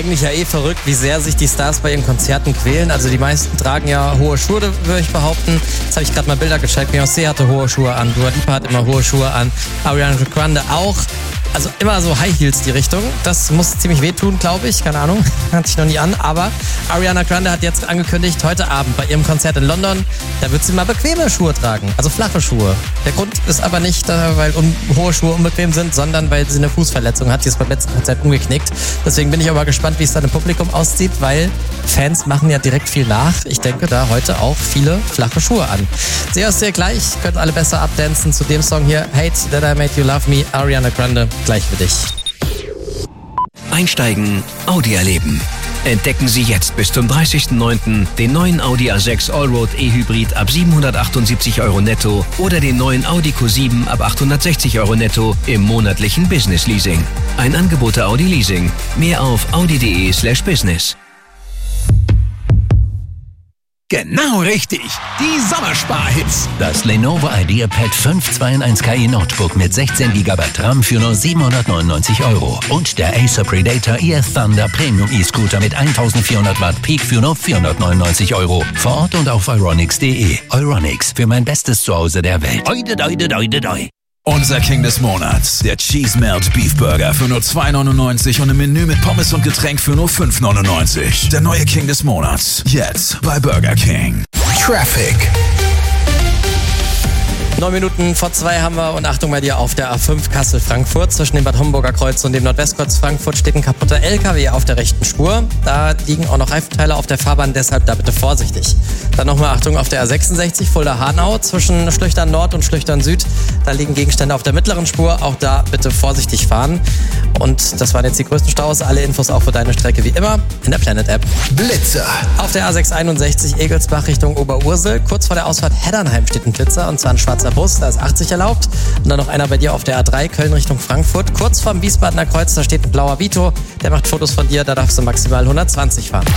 eigentlich ja verrückt, wie sehr sich die Stars bei ihren Konzerten quälen. Also die meisten tragen ja hohe Schuhe, würde ich behaupten. Jetzt habe ich gerade mal Bilder gecheckt. Beyoncé hatte hohe Schuhe an, Dua Lipa hat immer hohe Schuhe an, Ariana Grande auch. Also immer so High Heels die Richtung. Das muss ziemlich wehtun, glaube ich. Keine Ahnung, hatte ich noch nie an. Aber Ariana Grande hat jetzt angekündigt, heute Abend bei ihrem Konzert in London, da wird sie mal bequeme Schuhe tragen. Also flache Schuhe. Der Grund ist aber nicht, weil hohe Schuhe unbequem sind, sondern weil sie eine Fußverletzung hat. Die ist beim letzten Konzert umgeknickt. Deswegen bin ich aber gespannt, wie es dann im Publikum aussieht, weil Fans machen ja direkt viel nach. Ich denke da heute auch viele flache Schuhe an. Sehe es sehr gleich. Könnt alle besser abdancen zu dem Song hier. Hate That I Made You Love Me, Ariana Grande. Gleich für dich. Einsteigen, Audi erleben. Entdecken Sie jetzt bis zum 30.09. den neuen Audi A6 Allroad E-Hybrid ab 778 € netto oder den neuen Audi Q7 ab 860 € netto im monatlichen Business Leasing. Ein Angebot der Audi Leasing. Mehr auf audi.de/business. Genau richtig, die Sommersparhits. Das Lenovo IdeaPad 5 2-in-1 KI Notebook mit 16 GB RAM für nur 799 € und der Acer Predator EF Thunder Premium E-Scooter mit 1400 Watt Peak für nur 499 €. Vor Ort und auf euronics.de. Euronics, für mein bestes Zuhause der Welt. Oide, doide, doide, doi. Unser King des Monats, der Cheese Melt Beef Burger für nur 2,99 € und im Menü mit Pommes und Getränk für nur 5,99 €. Der neue King des Monats, jetzt bei Burger King. Traffic. 9 Minuten vor 2 haben wir und Achtung bei dir auf der A5 Kassel-Frankfurt. Zwischen dem Bad Homburger Kreuz und dem Nordwestkreuz Frankfurt steht ein kaputter LKW auf der rechten Spur. Da liegen auch noch Reifenteile auf der Fahrbahn, deshalb da bitte vorsichtig. Dann nochmal Achtung auf der A66 Fulda-Hanau zwischen Schlüchtern Nord und Schlüchtern Süd. Da liegen Gegenstände auf der mittleren Spur, auch da bitte vorsichtig fahren. Und das waren jetzt die größten Staus. Alle Infos auch für deine Strecke wie immer in der Planet-App. Blitzer. Auf der A661 Egelsbach Richtung Oberursel. Kurz vor der Ausfahrt Heddernheim steht ein Blitzer und zwar ein schwarzer Bus, da ist 80 erlaubt. Und dann noch einer bei dir auf der A3 Köln Richtung Frankfurt. Kurz vorm Wiesbadener Kreuz, da steht ein blauer Vito. Der macht Fotos von dir, da darfst du maximal 120 fahren.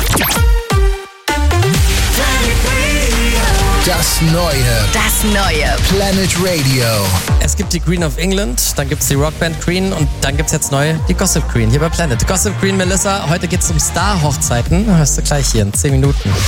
Das neue Planet Radio. Es gibt die Queen of England, dann gibt es die Rockband Queen und dann gibt es jetzt neu die Gossip Queen hier bei Planet. Gossip Queen Melissa, heute geht es um Star-Hochzeiten. Hörst du gleich hier in 10 Minuten.